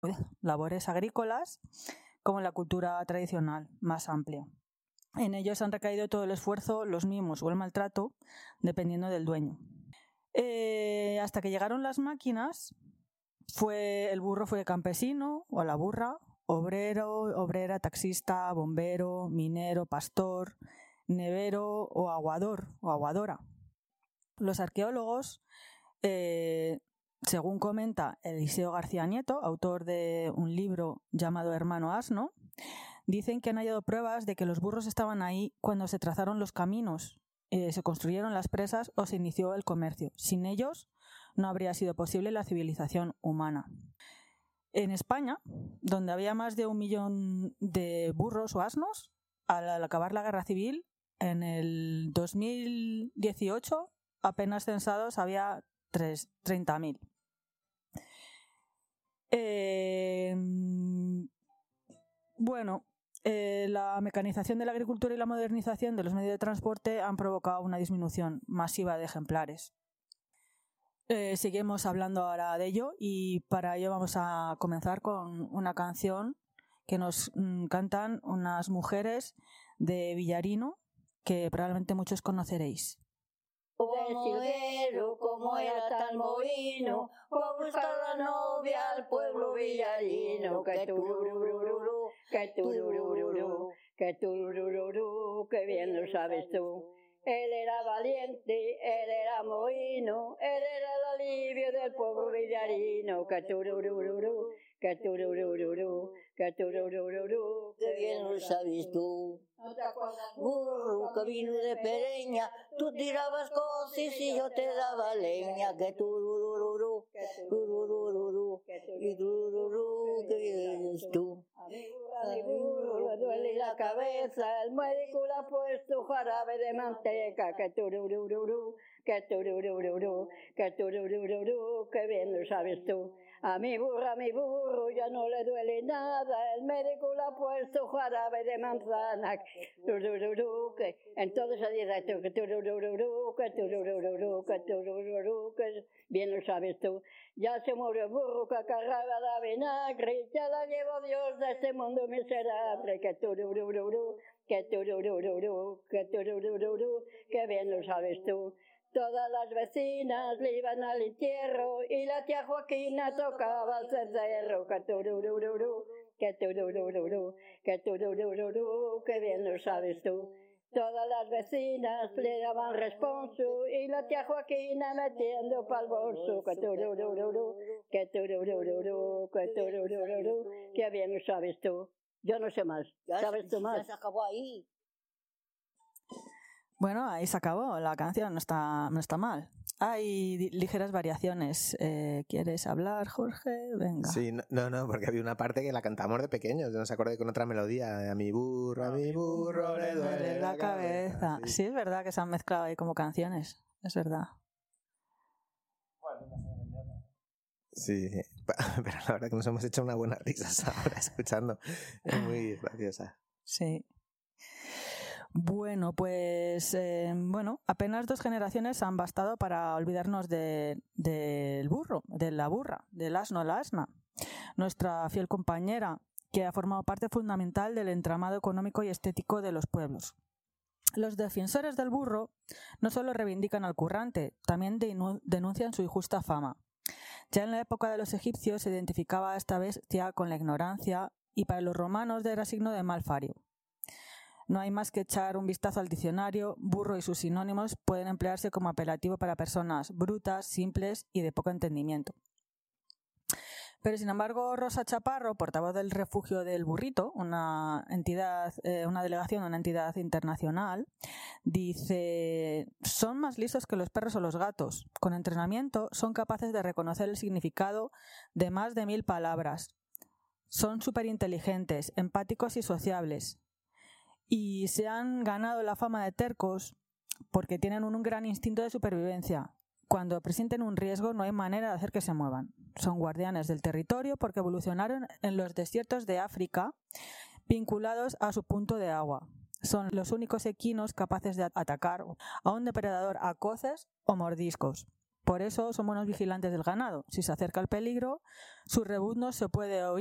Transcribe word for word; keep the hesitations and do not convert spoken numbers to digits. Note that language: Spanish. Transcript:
labores agrícolas como en la cultura tradicional más amplia. En ellos han recaído todo el esfuerzo, los mimos o el maltrato, dependiendo del dueño. Eh, hasta que llegaron las máquinas, fue, el burro fue campesino o la burra, obrero, obrera, taxista, bombero, minero, pastor, nevero o aguador o aguadora. Los arqueólogos, eh, según comenta Eliseo García Nieto, autor de un libro llamado Hermano Asno, dicen que han hallado pruebas de que los burros estaban ahí cuando se trazaron los caminos, eh, se construyeron las presas o se inició el comercio. Sin ellos no habría sido posible la civilización humana. En España, donde había más de un millón de burros o asnos, al, al acabar la Guerra Civil, en el dos mil dieciocho apenas censados había treinta mil. Eh, bueno, eh, la mecanización de la agricultura y la modernización de los medios de transporte han provocado una disminución masiva de ejemplares. Eh, seguimos hablando ahora de ello y para ello vamos a comenzar con una canción que nos mm, cantan unas mujeres de Villarino que probablemente muchos conoceréis. Silguero, como era tan mohino, fue a buscar la novia al pueblo villarino. Que tururururu, que tururururu, que tururururu, que bien lo sabes tú. Él era valiente, él era mohino, él era el alivio del pueblo villarino. Que tururururu, que tururururu, que tururururu, que bien lo sabes tú. ¿No te acuerdas? Burro que vino de Pereña, tú tirabas cosas y yo te daba leña. Que tururururu, tururururu, y turururu, que vienes tú. A mi burro le duele la cabeza, el médico le ha puesto jarabe de manteca. Que tururururu, que tururururu, que tururururu, que bien lo sabes tú. A mi burro, a mi burro ya no le duele nada, el médico le ha puesto jarabe de manzana. Turururu, que entonces se dice que turururu, que turururu, que turururu, que bien lo sabes tú. Ya se murió el burro que cargaba de vinagre, ya la llevó Dios de este mundo miserable. Que turururu, que turururu, que turururu, que bien lo sabes tú. Todas las vecinas le iban al entierro y la tía Joaquina tocaba el cencerro. Que tururururu, que tururururu, que tururururu, que bien lo sabes tú. Todas las vecinas le daban responso y la tía Joaquina metiendo pa'l bolso. Que tururururu, que tururururu, que tururururu, que bien lo sabes tú. Yo no sé más. ¿Sabes tú más? Ya se acabó ahí. Bueno, ahí se acabó, la canción no está, no está mal. Hay ligeras variaciones. Eh, ¿Quieres hablar, Jorge? Venga. Sí, no, no, porque había una parte que la cantamos de pequeños. Yo no se acordé con otra melodía. A mi burro, a mi burro le duele la, la cabeza. cabeza. Sí. sí, es verdad que se han mezclado ahí como canciones. Es verdad. Sí, pero la verdad que nos hemos hecho una buena risas ahora escuchando. Es muy graciosa. Sí. Bueno, pues eh, bueno, apenas dos generaciones han bastado para olvidarnos del de, de burro, de la burra, del asno, la asna, nuestra fiel compañera que ha formado parte fundamental del entramado económico y estético de los pueblos. Los defensores del burro no solo reivindican al currante, también denuncian su injusta fama. Ya en la época de los egipcios se identificaba a esta bestia con la ignorancia y para los romanos era signo de mal fario. No hay más que echar un vistazo al diccionario. Burro y sus sinónimos pueden emplearse como apelativo para personas brutas, simples y de poco entendimiento. Pero sin embargo, Rosa Chaparro, portavoz del Refugio del Burrito, una entidad, eh, una delegación de una entidad internacional, dice: son más listos que los perros o los gatos. Con entrenamiento son capaces de reconocer el significado de más de mil palabras. Son superinteligentes, empáticos y sociables. Y se han ganado la fama de tercos porque tienen un gran instinto de supervivencia. Cuando presenten un riesgo no hay manera de hacer que se muevan. Son guardianes del territorio porque evolucionaron en los desiertos de África vinculados a su punto de agua. Son los únicos equinos capaces de atacar a un depredador a coces o mordiscos. Por eso son buenos vigilantes del ganado. Si se acerca el peligro, su rebuzno se puede oír